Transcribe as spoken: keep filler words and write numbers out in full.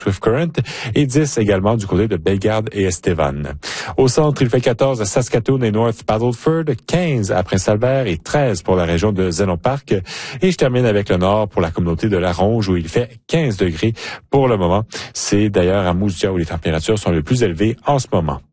Swift Current et dix également du côté de Bellegarde et Estevan. Au centre, il fait quatorze à Saskatoon et North Battleford, quinze à Prince-Albert et treize pour la région de Zénon Park. Et je termine avec le nord pour la communauté de La Ronge où il fait quinze degrés pour le moment. C'est d'ailleurs à Mousia où les températures sont les plus élevées en ce moment.